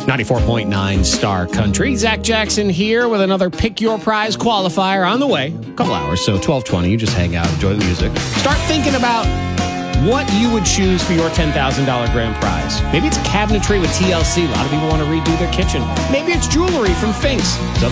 94.9 Star Country. Zach Jackson here with another Pick Your Prize qualifier on the way. A couple hours, so 12:20. You just hang out, enjoy the music. Start thinking about what you would choose for your $10,000 grand prize. Maybe it's cabinetry with TLC. A lot of people want to redo their kitchen. Maybe it's jewelry from Finks.